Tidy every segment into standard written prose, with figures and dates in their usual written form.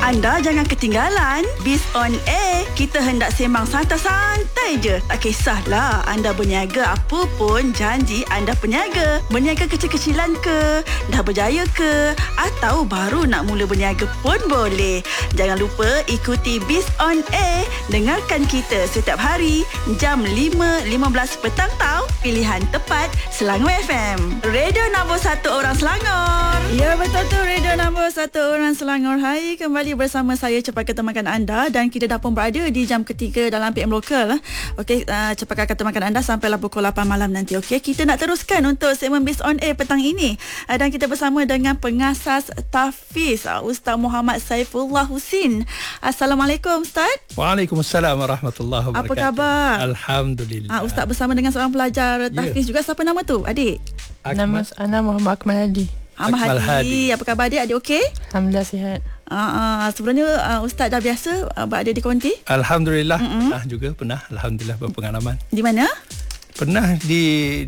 Anda jangan ketinggalan Biz on Air. Kita hendak sembang santai-santai je. Tak kisahlah anda berniaga apa pun, janji anda peniaga. Berniaga kecil-kecilan ke, dah berjaya ke, atau baru nak mula berniaga pun boleh. Jangan lupa ikuti Biz on Air. Dengarkan kita setiap hari jam 5.15 petang tau. Pilihan tepat Selangor FM. Radio nombor 1 orang Selangor. Ya, betul tu, radio nombor 1 orang Selangor. Hai, kembali bersama saya Cepaka Temakan Anda, dan kita dah pun berada di jam ketiga dalam PM Lokal. Okey, Cepaka Temakan Anda sampailah pukul 8 malam nanti. Okey, kita nak teruskan untuk segmen Biz on Air petang ini, dan kita bersama dengan pengasas Tahfiz Ustaz Muhammad Saifullah Husin. Assalamualaikum Ustaz. Waalaikumsalam warahmatullahi wabarakatuh. Apa khabar? Alhamdulillah. Ustaz bersama dengan seorang pelajar Tahfiz juga. Siapa nama tu, adik? Nama Ana Muhammad Akmal Hadi. Ahmad Hadi. Apa khabar adik? Adik okey? Alhamdulillah sihat. Sebenarnya Ustaz dah biasa berada di konti? Alhamdulillah. Juga pernah, alhamdulillah, berpengalaman. Di mana? Pernah di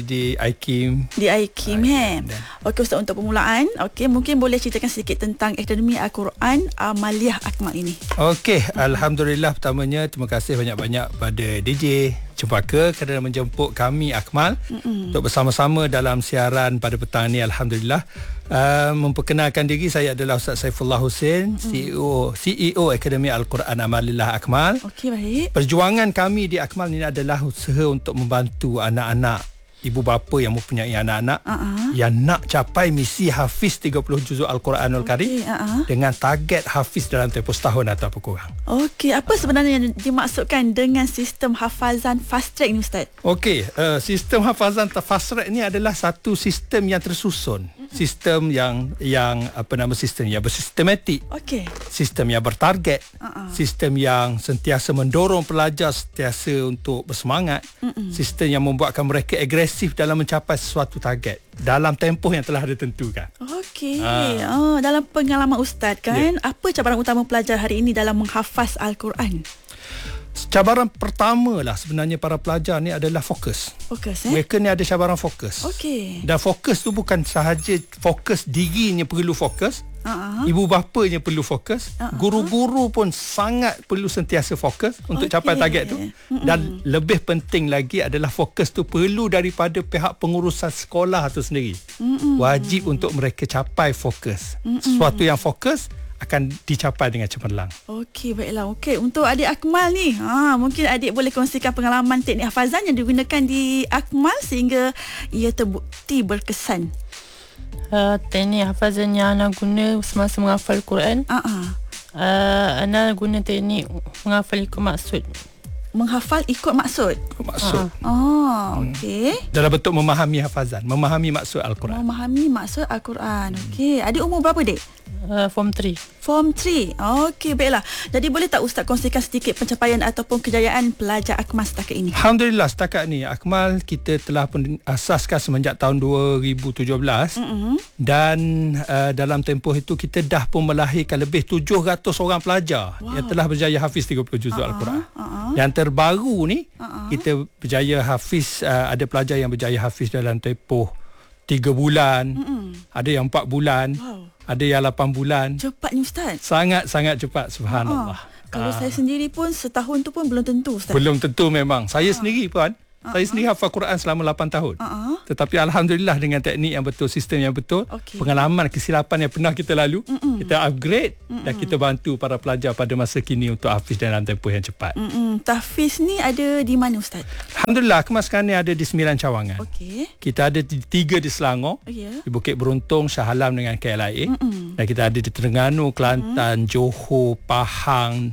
IKIM. Di IKIM, Okey Ustaz, untuk permulaan, okey, mungkin boleh ceritakan sedikit tentang Akademi Al-Quran Amaliyah Akmal ini. Okey, alhamdulillah, pertamanya terima kasih banyak-banyak pada DJ Cepaka kerana menjemput kami Akmal untuk bersama-sama dalam siaran pada petang ini. Alhamdulillah. Memperkenalkan diri, saya adalah Ustaz Saifullah Husin, CEO Akademi Al-Quran Amaliyah Akmal. Okey, baik. Perjuangan kami di Akmal ini adalah usaha untuk membantu anak-anak, ibu bapa yang mempunyai anak-anak yang nak capai misi hafiz 30 juzuk Al-Quranul Karim dengan target hafiz dalam tempoh setahun atau kurang. Okey, apa sebenarnya yang dimaksudkan dengan sistem hafazan fast track ni Ustaz? Okey, sistem hafazan fast track ni adalah satu sistem yang tersusun. Sistem yang sistem yang bersistematik. Okey. Sistem yang bertarget. Sistem yang sentiasa mendorong pelajar sentiasa untuk bersemangat. Sistem yang membuatkan mereka agresif dalam mencapai sesuatu target dalam tempoh yang telah ditentukan. Okey. Dalam pengalaman Ustaz kan, apa cabaran utama pelajar hari ini dalam menghafaz Al-Quran? Cabaran pertama lah sebenarnya para pelajar ni adalah fokus. Mereka ni ada cabaran fokus. Okey. Dan fokus tu bukan sahaja fokus dirinya perlu fokus. Ibu bapanya perlu fokus. Guru-guru pun sangat perlu sentiasa fokus untuk capai target tu. Dan lebih penting lagi adalah fokus tu perlu daripada pihak pengurusan sekolah tu sendiri. Wajib untuk mereka capai fokus. Sesuatu yang fokus akan dicapai dengan cemerlang. Okey, baiklah. Okey, untuk adik Akmal ni, mungkin adik boleh kongsikan pengalaman teknik hafazan yang digunakan di Akmal sehingga ia terbukti berkesan. Teknik hafazan yang Ana guna semasa menghafal Quran. Ana guna teknik menghafal ikut maksud. Menghafal ikut maksud. Okey. Dalam bentuk memahami hafazan, memahami maksud Al-Quran. Memahami maksud Al-Quran. Okey. Adik umur berapa, Dek? Form 3. Form 3. Okey, baiklah. Jadi boleh tak Ustaz kongsikan sedikit pencapaian ataupun kejayaan pelajar Akmal setakat ini? Alhamdulillah, setakat ni Akmal kita telah pun asaskan semenjak tahun 2017. Dan dalam tempoh itu kita dah pun melahirkan lebih 700 orang pelajar yang telah berjaya hafiz 30 juzuk Al-Quran. Yang terbaru ni kita berjaya hafiz, ada pelajar yang berjaya hafiz dalam tempoh 3 bulan, ada yang 4 bulan, ada yang 8 bulan. Cepatnya Ustaz. Sangat-sangat cepat, subhanallah. Kalau saya sendiri pun setahun tu pun belum tentu Ustaz. Belum tentu memang. Saya sendiri pun saya sendiri hafal Quran selama 8 tahun. Tetapi alhamdulillah dengan teknik yang betul, sistem yang betul, pengalaman kesilapan yang pernah kita lalu, kita upgrade dan kita bantu para pelajar pada masa kini untuk hafiz dalam tempoh yang cepat. Tahfiz ni ada di mana Ustaz? Alhamdulillah, Akmal sekarang ni ada di 9 cawangan. Kita ada 3 di Selangor, di Bukit Beruntung, Shah Alam dengan KLIA. Dan kita ada di Terengganu, Kelantan, Johor, Pahang,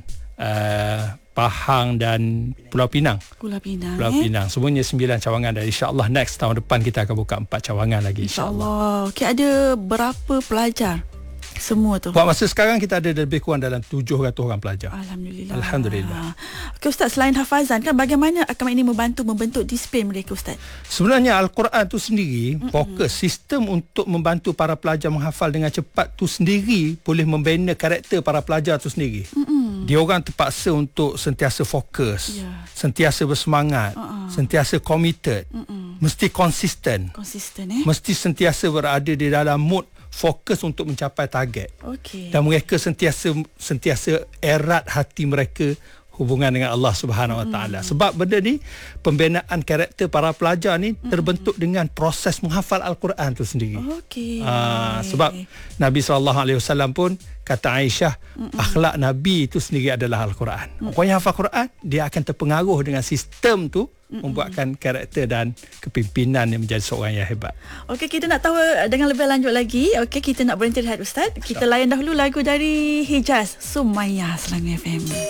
dan Pulau Pinang. Pulau Pinang. Semuanya 9 cawangan, dan insya-Allah next tahun depan kita akan buka 4 cawangan lagi insya-Allah. Okey, ada berapa pelajar semua tu? Buat masa sekarang kita ada lebih kurang dalam 700 orang pelajar. Alhamdulillah. Okey Ustaz, selain hafazan kan, bagaimana Akmal ini membentuk disiplin mereka Ustaz? Sebenarnya Al-Quran tu sendiri fokus sistem untuk membantu para pelajar menghafal dengan cepat tu sendiri boleh membina karakter para pelajar tu sendiri. Dia orang terpaksa untuk sentiasa fokus, sentiasa bersemangat, sentiasa committed, mesti konsisten. Mesti sentiasa berada di dalam mood fokus untuk mencapai target. Okey. Dan mereka sentiasa erat hati mereka hubungan dengan Allah Subhanahu Wa Taala. Sebab benda ni, pembinaan karakter para pelajar ni terbentuk dengan proses menghafal Al-Quran tu sendiri. Okey. Sebab Nabi SAW pun kata Aisyah, akhlak Nabi itu sendiri adalah Al-Quran. Orang yang hafal Quran, dia akan terpengaruh dengan sistem tu, membuatkan karakter dan kepimpinan yang menjadi seorang yang hebat. Okey, kita nak tahu dengan lebih lanjut lagi. Okey, kita nak berhenti rehat Ustaz. Kita layan dahulu lagu dari Hijaz, Sumayyah, Selangor FM.